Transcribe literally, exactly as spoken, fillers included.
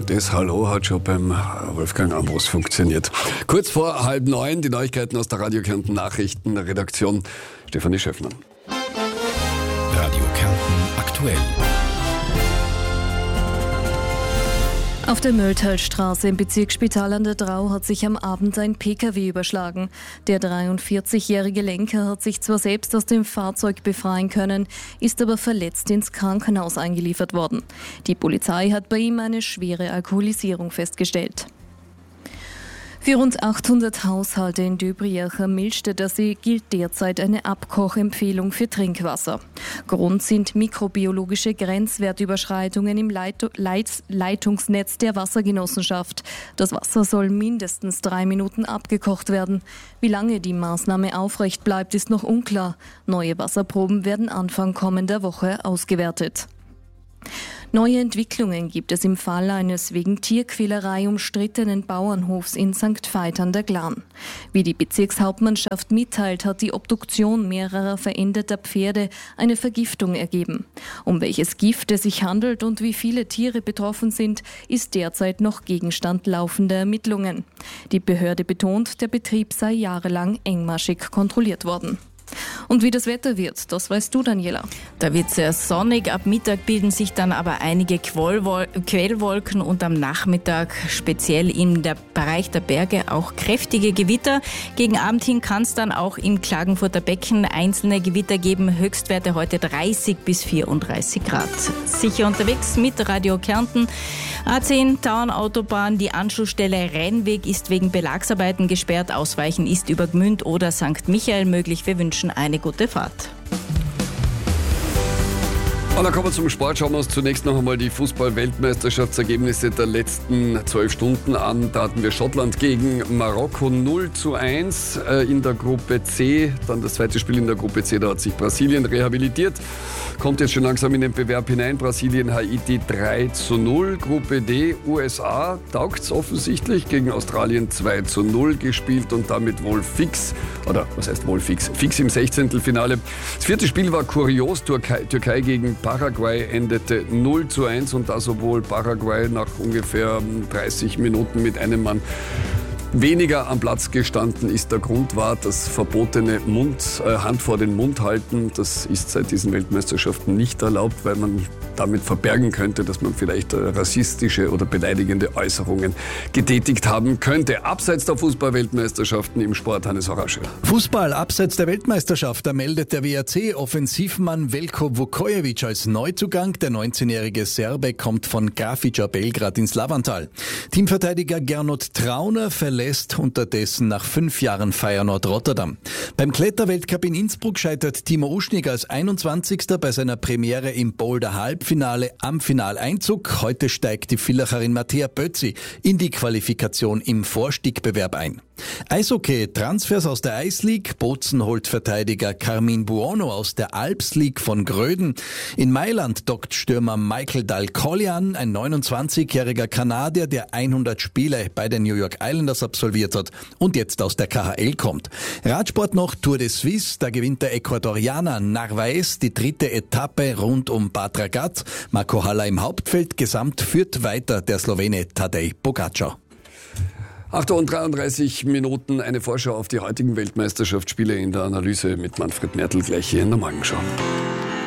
das Hallo hat schon beim Wolfgang Ambros funktioniert. Kurz vor halb neun die Neuigkeiten aus der Radio Kärnten Nachrichtenredaktion. Stefanie Schöffner. Radio Kärnten aktuell. Auf der Mölltalstraße im Bezirk Spital an der Drau hat sich am Abend ein P K W überschlagen. Der dreiundvierzigjährige Lenker hat sich zwar selbst aus dem Fahrzeug befreien können, ist aber verletzt ins Krankenhaus eingeliefert worden. Die Polizei hat bei ihm eine schwere Alkoholisierung festgestellt. Für rund achthundert Haushalte in Döbriach am Millstätter See gilt derzeit eine Abkochempfehlung für Trinkwasser. Grund sind mikrobiologische Grenzwertüberschreitungen im Leit- Leit- Leitungsnetz der Wassergenossenschaft. Das Wasser soll mindestens drei Minuten abgekocht werden. Wie lange die Maßnahme aufrecht bleibt, ist noch unklar. Neue Wasserproben werden Anfang kommender Woche ausgewertet. Neue Entwicklungen gibt es im Fall eines wegen Tierquälerei umstrittenen Bauernhofs in Sankt Veit an der Glan. Wie die Bezirkshauptmannschaft mitteilt, hat die Obduktion mehrerer verendeter Pferde eine Vergiftung ergeben. Um welches Gift es sich handelt und wie viele Tiere betroffen sind, ist derzeit noch Gegenstand laufender Ermittlungen. Die Behörde betont, der Betrieb sei jahrelang engmaschig kontrolliert worden. Und wie das Wetter wird, das weißt du, Daniela. Da wird es sehr sonnig, ab Mittag bilden sich dann aber einige Quellwol- Quellwolken und am Nachmittag, speziell im der Bereich der Berge, auch kräftige Gewitter. Gegen Abend hin kann es dann auch im Klagenfurter Becken einzelne Gewitter geben. Höchstwerte heute dreißig bis vierunddreißig Grad. Sicher unterwegs mit Radio Kärnten. A zehn Tauernautobahn, die Anschlussstelle Rennweg ist wegen Belagsarbeiten gesperrt. Ausweichen ist über Gmünd oder Sankt Michael möglich. Wir wünschen eine gute Fahrt. Und dann kommen wir zum Sport. Schauen wir uns zunächst noch einmal die Fußball-Weltmeisterschaftsergebnisse der letzten zwölf Stunden an. Da hatten wir Schottland gegen Marokko null zu eins in der Gruppe C. Dann das zweite Spiel in der Gruppe C, da hat sich Brasilien rehabilitiert. Kommt jetzt schon langsam in den Bewerb hinein. Brasilien, Haiti drei zu null. Gruppe D, U S A taugt's offensichtlich. Gegen Australien zwei zu null gespielt und damit wohl fix. Oder was heißt wohl fix? Fix im Sechzehntelfinale. Das vierte Spiel war kurios. Türkei, Türkei gegen Paraguay endete null zu eins und das, obwohl Paraguay nach ungefähr dreißig Minuten mit einem Mann weniger am Platz gestanden ist. Der Grund war das verbotene Mund, äh, Hand vor den Mund halten. Das ist seit diesen Weltmeisterschaften nicht erlaubt, weil man damit verbergen könnte, dass man vielleicht äh, rassistische oder beleidigende Äußerungen getätigt haben könnte. Abseits der Fußball-Weltmeisterschaften im Sport, Hannes Horasche. Fußball abseits der Weltmeisterschaft, da meldet der W R C-Offensivmann Veljko Vukojevic als Neuzugang. Der neunzehnjährige Serbe kommt von Grafitcher Belgrad ins Lavantal. Teamverteidiger Gernot Trauner verlässt unterdessen nach fünf Jahren Feyenoord Rotterdam. Beim Kletterweltcup in Innsbruck scheitert Timo Uschnig als einundzwanzigster bei seiner Premiere im Boulder-Halbfinale am Finaleinzug. Heute steigt die Villacherin Mattea Bötzi in die Qualifikation im Vorstiegbewerb ein. Eishockey, Transfers aus der Ice League. Bozen holt Verteidiger Carmine Buono aus der Alps League von Gröden. In Mailand dockt Stürmer Michael Dalcollian, ein neunundzwanzigjähriger Kanadier, der hundert Spiele bei den New York Islanders absolviert hat und jetzt aus der K H L kommt. Radsport noch Tour de Suisse, da gewinnt der Ecuadorianer Narvaez die dritte Etappe rund um Bad Ragaz. Marco Haller im Hauptfeld, gesamt führt weiter der Slowene Tadej Pogačar. acht Uhr dreiunddreißig Minuten, eine Vorschau auf die heutigen Weltmeisterschaftsspiele in der Analyse mit Manfred Mertl gleich hier in der Morgenschau.